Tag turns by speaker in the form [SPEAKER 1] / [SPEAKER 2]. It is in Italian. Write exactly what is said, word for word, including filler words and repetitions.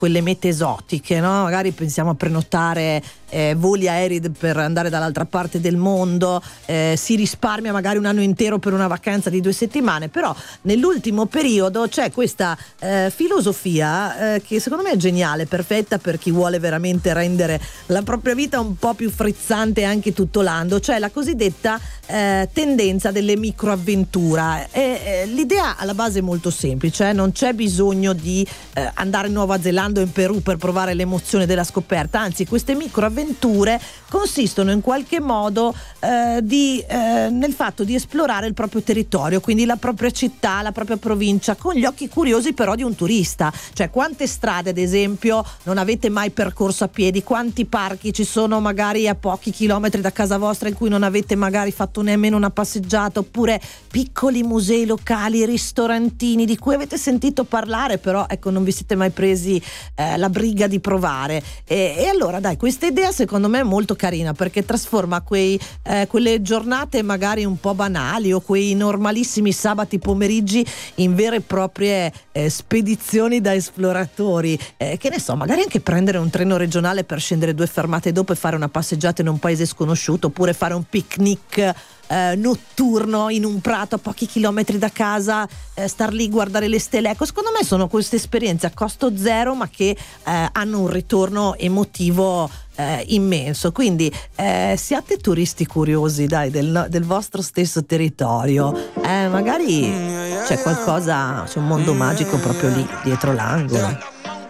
[SPEAKER 1] quelle mete esotiche, no? Magari pensiamo a prenotare eh, voli aerei per andare dall'altra parte del mondo, eh, si risparmia magari un anno intero per una vacanza di due settimane, però nell'ultimo periodo c'è questa eh, filosofia eh, che secondo me è geniale, perfetta per chi vuole veramente rendere la propria vita un po' più frizzante anche tutto l'anno, cioè la cosiddetta eh, tendenza delle microavventura. E, eh, l'idea alla base è molto semplice, eh? Non c'è bisogno di eh, andare in Nuova Zelanda o in Perù per provare l'emozione della scoperta, anzi queste microavventure consistono in qualche modo eh, di, eh, nel fatto di esplorare il proprio territorio, quindi la propria città, la propria provincia, con gli occhi curiosi però di un turista. Cioè, quante strade ad esempio non avete mai percorso a piedi, quanti parchi ci sono magari a pochi chilometri da casa vostra in cui non avete magari fatto nemmeno una passeggiata, oppure piccoli musei locali, ristorantini di cui avete sentito parlare però ecco non vi siete mai presi eh, la briga di provare. E, e allora dai, questa idea secondo me è molto carina, perché trasforma quei, eh, quelle giornate magari un po' banali o quei normalissimi sabati pomeriggi in vere e proprie eh, spedizioni da esploratori, eh, che ne so, magari anche prendere un treno regionale per scendere due fermate dopo e fare una passeggiata in un paese sconosciuto, oppure fare un picnic Eh, notturno in un prato a pochi chilometri da casa, eh, star lì, guardare le stelle. Ecco, secondo me sono queste esperienze a costo zero ma che eh, hanno un ritorno emotivo eh, immenso, quindi eh, siate turisti curiosi dai del, del vostro stesso territorio, eh, magari c'è qualcosa, c'è un mondo magico proprio lì dietro l'angolo.